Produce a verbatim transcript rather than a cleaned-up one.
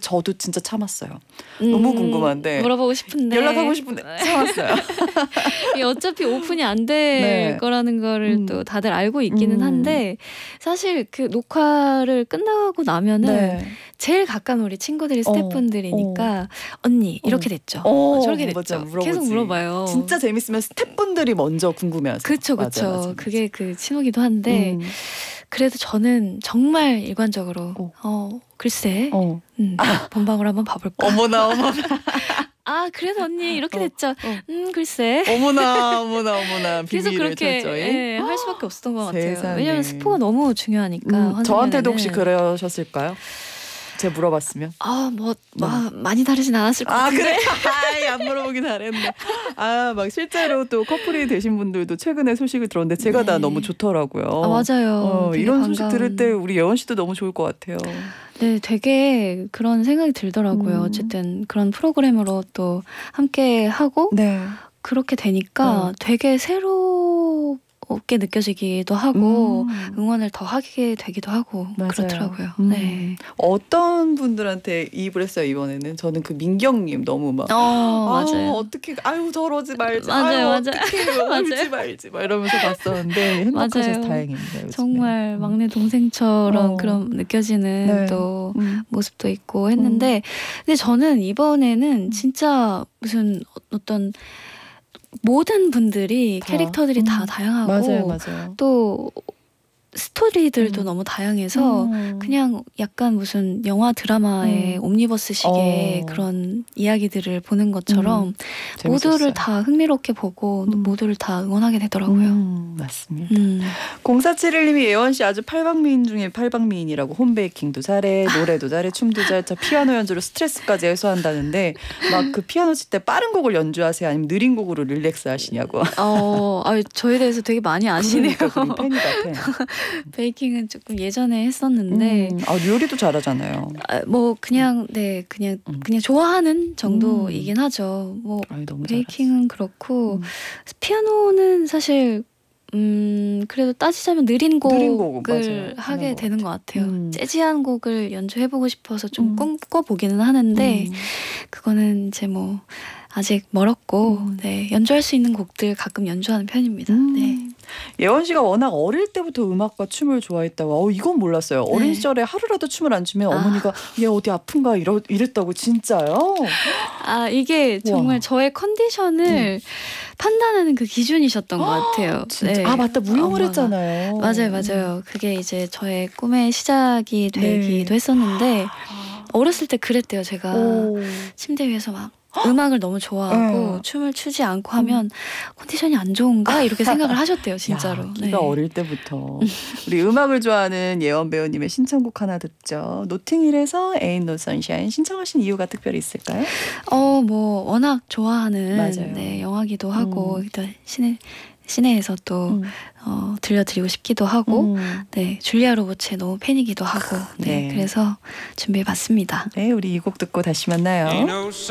저도 진짜 참았어요. 음, 너무 궁금한데 물어보고 싶은데 연락하고 싶은데 참았어요. 어차피 오픈이 안 될 네. 거라는 거를 음. 또 다들 알고 있기는 음. 한데 사실 그 녹화를 끝나고 나면은 네. 제일 가까운 우리 친구들이 스태프분들이니까 어. 언니 이렇게 됐죠. 어, 저렇게 됐죠. 맞아, 물어보지. 계속 물어봐요. 진짜 재밌으면 스태프분들이 먼저 궁금해하세요. 그렇죠. 그렇죠. 그게 그 친구기도 한데 음. 그래도 저는 정말 일관적으로 어, 어 글쎄 어. 음, 아. 본방을 한번 봐볼까. 어머나 어머나. 아 그래도 언니 이렇게 됐죠. 어, 어. 음 글쎄. 어머나 어머나 어머나. 그래서 그렇게 예, 할 수밖에 없었던 것 같아요. 세상에. 왜냐하면 스포가 너무 중요하니까. 음, 저한테도 혹시 그러셨을까요? 제가 물어봤으면. 아, 뭐, 뭐 많이 다르진 않았을 것 같은데. 아, 그래? 아이, 안 물어보긴 잘했네. 아, 막 실제로 또 커플이 되신 분들도 최근에 소식을 들었는데 제가 네. 다 너무 좋더라고요. 아, 맞아요. 어, 이런 반가운... 소식 들을 때 우리 예원 씨도 너무 좋을 것 같아요. 네, 되게 그런 생각이 들더라고요. 음. 어쨌든 그런 프로그램으로 또 함께 하고 네. 그렇게 되니까 네. 되게 새로 없게 느껴지기도 하고 음. 응원을 더 하게 되기도 하고 맞아요. 그렇더라고요. 음. 네. 어떤 분들한테 이입을 했어요 이번에는? 저는 그 민경님 너무 막 어, 아, 맞아요. 어떻게 아유 저러지 말지 맞아요, 아유 맞아요. 어떻게 울지 말지 막 이러면서 봤었는데 행복하셔서 다행입니다. 요즘에. 정말 막내 동생처럼 어. 그런 느껴지는 네. 또 음. 모습도 있고 했는데 음. 근데 저는 이번에는 진짜 무슨 어떤 모든 분들이 다. 캐릭터들이 음. 다 다양하고 맞아요, 맞아요. 또 스토리들도 음. 너무 다양해서 음. 그냥 약간 무슨 영화 드라마의 음. 옴니버스식의 어. 그런 이야기들을 보는 것처럼 음. 모두를 다 흥미롭게 보고 음. 모두를 다 응원하게 되더라고요. 음. 맞습니다. 음. 공사칠일님이 예원 씨 아주 팔방미인 중에 팔방미인이라고 홈베이킹도 잘해, 노래도 잘해, 춤도 잘, 저 피아노 연주로 스트레스까지 해소한다는데 막 그 피아노 칠 때 빠른 곡을 연주하세요? 아니면 느린 곡으로 릴렉스 하시냐고. 어, 아, 저에 대해서 되게 많이 아시네요. 그러니까 팬이 같아. 베이킹은 조금 예전에 했었는데 음, 아 요리도 잘하잖아요. 아, 뭐 그냥 네 그냥 음. 그냥 좋아하는 정도이긴 음. 하죠. 뭐 아니, 너무 베이킹은 잘하지. 그렇고 음. 피아노는 사실 음 그래도 따지자면 느린 곡을 느린 곡은, 하게 되는 것 같아요. 음. 재즈한 곡을 연주해보고 싶어서 좀 음. 꿈꿔보기는 하는데 음. 그거는 이제 뭐 아직 멀었고 음. 네 연주할 수 있는 곡들 가끔 연주하는 편입니다. 음. 네. 예원 씨가 워낙 어릴 때부터 음악과 춤을 좋아했다고. 어, 이건 몰랐어요. 네. 어린 시절에 하루라도 춤을 안 추면 아. 어머니가 얘 어디 아픈가 이러, 이랬다고. 진짜요? 아 이게 정말 우와. 저의 컨디션을 음. 판단하는 그 기준이셨던 것 같아요. 진짜? 네. 아 맞다 무용을 어, 했잖아요. 맞아요 맞아요. 그게 이제 저의 꿈의 시작이 되기도 네. 했었는데 어렸을 때 그랬대요. 제가 오. 침대 위에서 막 음악을 너무 좋아하고 네. 춤을 추지 않고 하면 음. 컨디션이 안 좋은가 이렇게 생각을 하셨대요. 진짜로. 야, 기가 네. 어릴 때부터. 우리 음악을 좋아하는 예원 배우님의 신청곡 하나 듣죠. 노팅힐에서 Ain't No Sunshine 신청하신 이유가 특별히 있을까요? 어, 뭐 워낙 좋아하는 네, 영화기도 하고 음. 시내 시내에서 또 음. 어, 들려드리고 싶기도 하고 음. 네 줄리아 로버츠의 너무 팬이기도 하고 네, 네. 그래서 준비해봤습니다. 네 우리 이 곡 듣고 다시 만나요.